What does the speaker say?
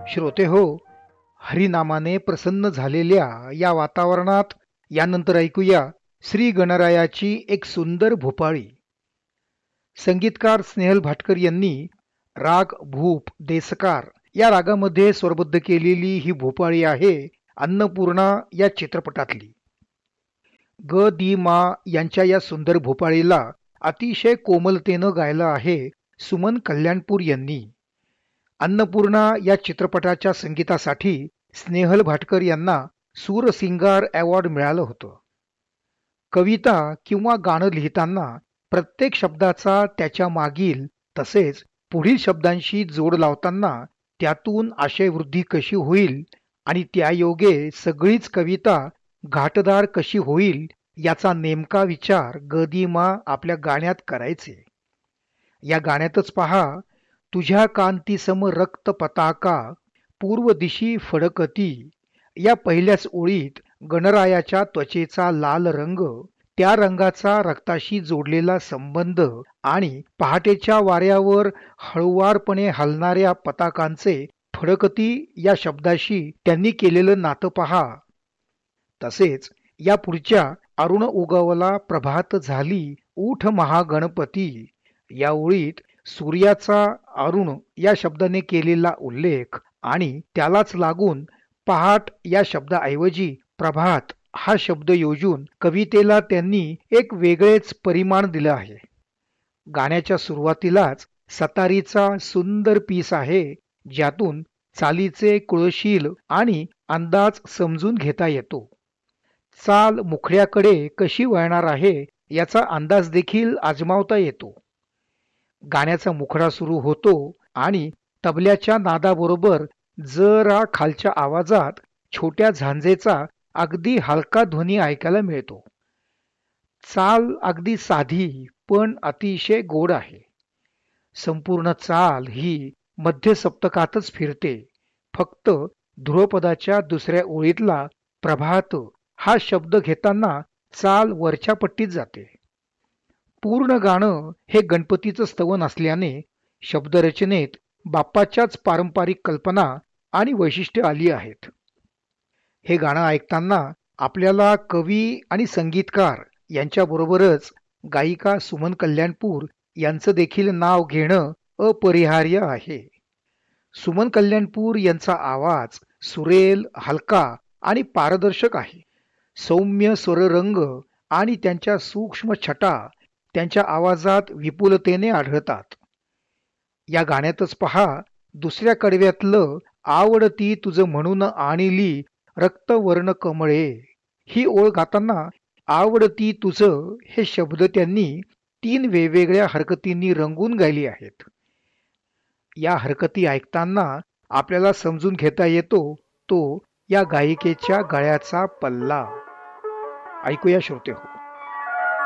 श्रोते हो, हरिनामाने प्रसन्न झालेल्या या वातावरणात यानंतर ऐकूया श्री गणरायाची एक सुंदर भूपाळी. संगीतकार स्नेहल भाटकर यांनी राग भूप देसकार या रागामध्ये स्वरबद्ध केलेली ही भूपाळी आहे अन्नपूर्णा या चित्रपटातली. ग दी मा यांच्या या सुंदर भूपाळीला अतिशय कोमलतेनं गायलं आहे सुमन कल्याणपूर यांनी. अन्नपूर्णा या चित्रपटाच्या संगीतासाठी स्नेहल भाटकर यांना सूरसिंगार अवॉर्ड मिळालं होतं. कविता किंवा गाणं लिहिताना प्रत्येक शब्दाचा त्याच्या मागील तसेच पुढील शब्दांशी जोड लावताना त्यातून आशयवृद्धी कशी होईल आणि त्यायोगे सगळीच कविता घाटदार कशी होईल याचा नेमका विचार गदिमा आपल्या गाण्यात करायचे. या गाण्यातच पहा, तुझ्या कांतीसम रक्त पताका पूर्व दिशी फडकती, या पहिल्याच ओळीत गणरायाच्या त्वचेचा लाल रंग, त्या रंगाचा रक्ताशी जोडलेला संबंध आणि पहाटेच्या वाऱ्यावर हळुवारपणे हलणाऱ्या पताकांचे फडकती या शब्दाशी त्यांनी केलेलं नातं पहा. तसेच या पुढच्या अरुण उगवला प्रभात झाली उठ महागणपती या ओळीत सूर्याचा अरुण या शब्दाने केलेला उल्लेख आणि त्यालाच लागून पहाट या शब्दाऐवजी प्रभात हा शब्द योजून कवितेला त्यांनी एक वेगळेच परिमाण दिलं आहे. गाण्याच्या सुरुवातीलाच सतारीचा सुंदर पीस आहे, ज्यातून चालीचे कुळशील आणि अंदाज समजून घेता येतो. चाल मुखड्याकडे कशी वळणार आहे याचा अंदाज देखील आजमावता येतो. गाण्याचा मुखडा सुरू होतो आणि तबल्याच्या नादाबरोबर जरा खालच्या आवाजात छोट्या झांजेचा अगदी हलका ध्वनी ऐकायला मिळतो. चाल अगदी साधी पण अतिशय गोड आहे. संपूर्ण चाल ही मध्य सप्तकातच फिरते. फक्त ध्रुवपदाच्या दुसऱ्या ओळीतला प्रभात हा शब्द घेताना चाल वरच्या पट्टीत जाते. पूर्ण गाणं हे गणपतीचं स्तवन असल्याने शब्दरचनेत बाप्पाच्याच पारंपरिक कल्पना आणि वैशिष्ट्य आली आहेत. हे गाणं ऐकताना आपल्याला कवी आणि संगीतकार यांच्याबरोबरच गायिका सुमन कल्याणपूर यांचं देखील नाव घेणं अपरिहार्य आहे. सुमन कल्याणपूर यांचा आवाज सुरेल, हलका आणि पारदर्शक आहे. सौम्य स्वररंग आणि त्यांच्या सूक्ष्म छटा त्यांच्या आवाजात विपुलतेने आढळतात. या गाण्यातच पहा, दुसऱ्या कडव्यातलं आवडती तुझ म्हणून आणली रक्तवर्ण कमळे ही ओळ गाताना आवडती तुझ हे शब्द त्यांनी 3 वेगवेगळ्या हरकतींनी रंगून गायली आहेत. या हरकती ऐकताना आपल्याला समजून घेता येतो तो या गायिकेच्या गळ्याचा पल्ला. ऐकूया श्रोते हो.